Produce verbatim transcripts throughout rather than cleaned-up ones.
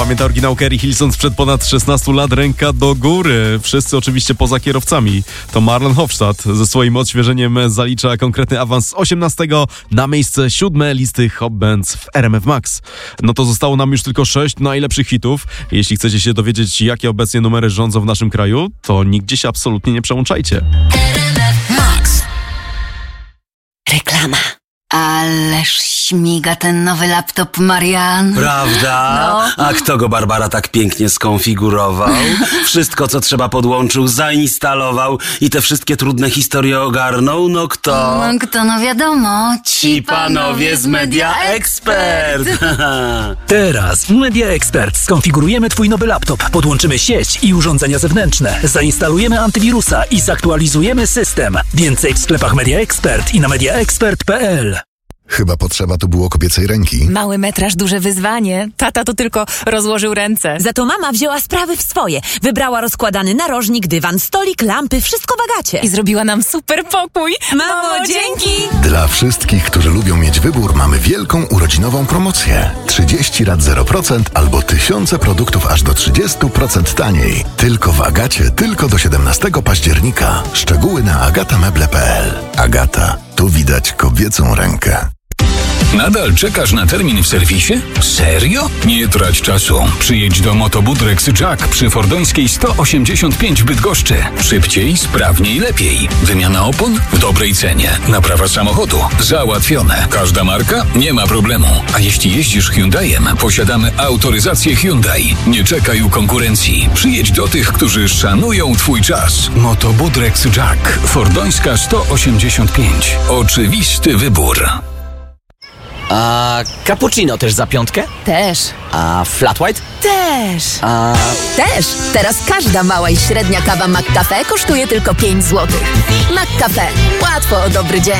Pamięta oryginał Keri Hilson sprzed ponad szesnastu lat, ręka do góry. Wszyscy oczywiście poza kierowcami. To Marlon Hofstadt ze swoim odświeżeniem zalicza konkretny awans z osiemnastego na miejsce siódme listy Hot Bands w R M F Max. No to zostało nam już tylko sześć najlepszych hitów. Jeśli chcecie się dowiedzieć, jakie obecnie numery rządzą w naszym kraju, to nigdzie się absolutnie nie przełączajcie. Max. Reklama. Ależ śmiga ten nowy laptop, Marian. Prawda? No. A kto go, Barbara, tak pięknie skonfigurował? Wszystko, co trzeba, podłączył, zainstalował i te wszystkie trudne historie ogarnął? No kto? No kto, no wiadomo. Ci panowie z Media Expert. Teraz w Media Expert skonfigurujemy Twój nowy laptop, podłączymy sieć i urządzenia zewnętrzne, zainstalujemy antywirusa i zaktualizujemy system. Więcej w sklepach Media Expert i na media expert kropka p l. Chyba potrzeba tu było kobiecej ręki. Mały metraż, duże wyzwanie. Tata to tylko rozłożył ręce. Za to mama wzięła sprawy w swoje. Wybrała rozkładany narożnik, dywan, stolik, lampy, wszystko w Agacie. I zrobiła nam super pokój. Mamo, dzięki! Dla wszystkich, którzy lubią mieć wybór, mamy wielką urodzinową promocję. trzydzieści rat zero procent albo tysiące produktów aż do trzydzieści procent taniej. Tylko w Agacie, tylko do siedemnastego października. Szczegóły na agatameble kropka p l. Agata, tu widać kobiecą rękę. Nadal czekasz na termin w serwisie? Serio? Nie trać czasu. Przyjedź do Motobudrex Jack przy Fordońskiej sto osiemdziesiąt pięć w Bydgoszczy. Szybciej, sprawniej, lepiej. Wymiana opon w dobrej cenie. Naprawa samochodu załatwione. Każda marka? Nie ma problemu. A jeśli jeździsz Hyundaiem, posiadamy autoryzację Hyundai. Nie czekaj u konkurencji. Przyjedź do tych, którzy szanują Twój czas. Motobudrex Jack. Fordońska sto osiemdziesiąt pięć. Oczywisty wybór. A cappuccino też za piątkę? Też. A flat white? Też. A... Też! Teraz każda mała i średnia kawa McCafe kosztuje tylko pięć złotych. McCafe. Łatwo o dobry dzień.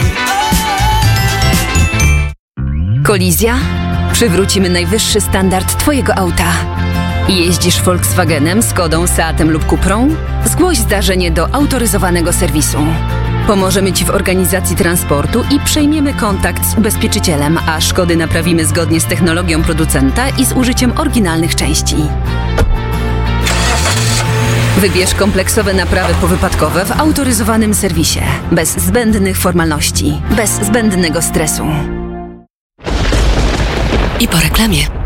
Kolizja? Przywrócimy najwyższy standard Twojego auta. Jeździsz Volkswagenem, Skodą, Seatem lub Cuprą? Zgłoś zdarzenie do autoryzowanego serwisu. Pomożemy Ci w organizacji transportu i przejmiemy kontakt z ubezpieczycielem, a szkody naprawimy zgodnie z technologią producenta i z użyciem oryginalnych części. Wybierz kompleksowe naprawy powypadkowe w autoryzowanym serwisie. Bez zbędnych formalności, bez zbędnego stresu. I po reklamie.